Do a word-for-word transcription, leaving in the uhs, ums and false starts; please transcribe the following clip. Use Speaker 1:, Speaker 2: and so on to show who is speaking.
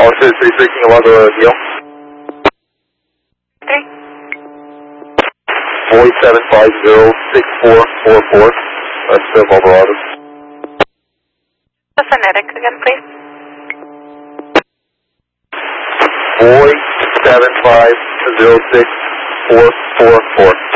Speaker 1: All six three three, King Alonzo, Neil.
Speaker 2: Three.
Speaker 1: Boy seven five zero six four four four. That's Sim Alvarado.
Speaker 2: The phonetic again, please.
Speaker 1: Boy seven five zero six four four four.